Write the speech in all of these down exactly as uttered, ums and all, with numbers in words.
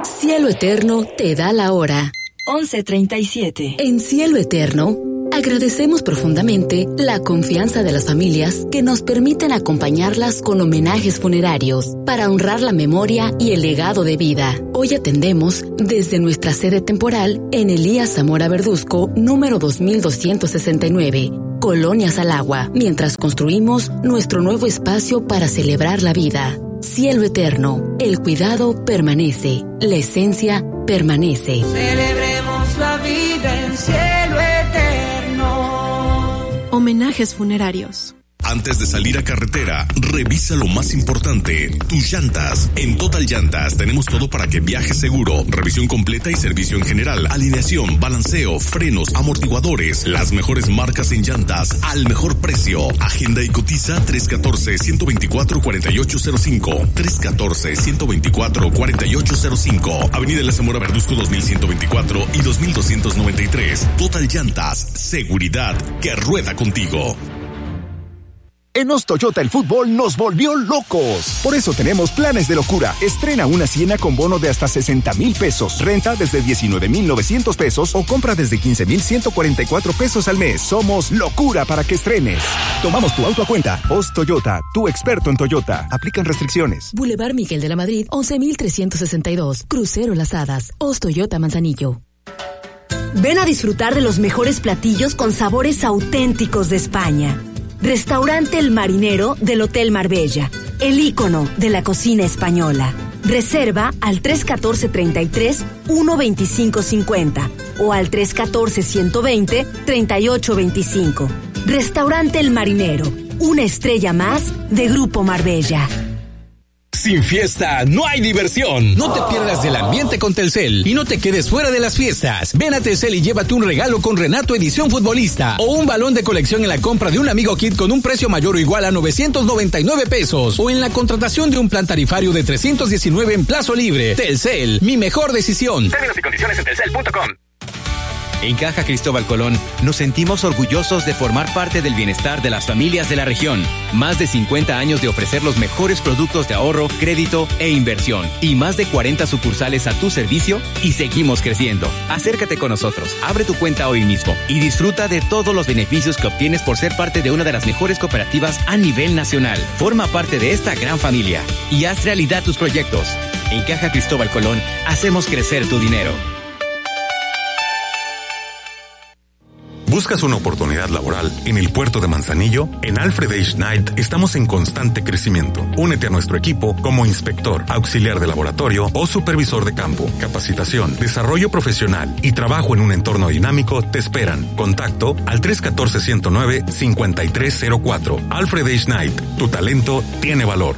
Cielo Eterno te da la hora. once treinta y siete. En Cielo Eterno, agradecemos profundamente la confianza de las familias que nos permiten acompañarlas con homenajes funerarios para honrar la memoria y el legado de vida. Hoy atendemos desde nuestra sede temporal en Elías Zamora Verduzco, número dos mil doscientos sesenta y nueve, Colonia Salagua, mientras construimos nuestro nuevo espacio para celebrar la vida. Cielo Eterno, el cuidado permanece, la esencia permanece. Celebremos la vida en cielo eterno. Homenajes funerarios. Antes de salir a carretera, revisa lo más importante, tus llantas. En Total Llantas tenemos todo para que viajes seguro. Revisión completa y servicio en general. Alineación, balanceo, frenos, amortiguadores. Las mejores marcas en llantas al mejor precio. Agenda y cotiza tres uno cuatro, uno dos cuatro, cuatro ocho cero cinco. tres uno cuatro, uno dos cuatro, cuatro ocho cero cinco. Avenida La Zamora Verduzco dos mil ciento veinticuatro y dos mil doscientos noventa y tres. Total Llantas, seguridad que rueda contigo. En Os Toyota el fútbol nos volvió locos. Por eso tenemos planes de locura. Estrena una Siena con bono de hasta sesenta mil pesos. Renta desde diecinueve mil novecientos pesos o compra desde quince mil ciento cuarenta y cuatro pesos al mes. Somos locura para que estrenes. Tomamos tu auto a cuenta. Os Toyota, tu experto en Toyota. Aplican restricciones. Boulevard Miguel de la Madrid, once mil trescientos sesenta y dos. Crucero Las Hadas. Os Toyota Manzanillo. Ven a disfrutar de los mejores platillos con sabores auténticos de España. Restaurante El Marinero del Hotel Marbella, el ícono de la cocina española. Reserva al tres uno cuatro, treinta y tres, uno veinticinco cincuenta o al tres uno cuatro, ciento veinte, treinta y ocho veinticinco. Restaurante El Marinero, una estrella más de Grupo Marbella. Sin fiesta no hay diversión. No te pierdas del ambiente con Telcel y no te quedes fuera de las fiestas. Ven a Telcel y llévate un regalo con Renato Edición Futbolista o un balón de colección en la compra de un Amigo Kit con un precio mayor o igual a novecientos noventa y nueve pesos o en la contratación de un plan tarifario de trescientos diecinueve en plazo libre. Telcel, mi mejor decisión. Términos y condiciones en telcel punto com. En Caja Cristóbal Colón nos sentimos orgullosos de formar parte del bienestar de las familias de la región. Más de cincuenta años de ofrecer los mejores productos de ahorro, crédito e inversión. Y más de cuarenta sucursales a tu servicio y seguimos creciendo. Acércate con nosotros, abre tu cuenta hoy mismo y disfruta de todos los beneficios que obtienes por ser parte de una de las mejores cooperativas a nivel nacional. Forma parte de esta gran familia y haz realidad tus proyectos. En Caja Cristóbal Colón hacemos crecer tu dinero. ¿Buscas una oportunidad laboral en el puerto de Manzanillo? En Alfred H. Knight estamos en constante crecimiento. Únete a nuestro equipo como inspector, auxiliar de laboratorio o supervisor de campo. Capacitación, desarrollo profesional y trabajo en un entorno dinámico te esperan. Contacto al tres uno cuatro, uno cero nueve, cinco tres cero cuatro. Alfred H. Knight, tu talento tiene valor.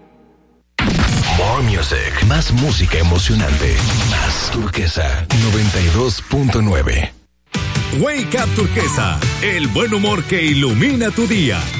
More Music, más música emocionante, más Turquesa noventa y dos punto nueve. Wake Up Turquesa, el buen humor que ilumina tu día.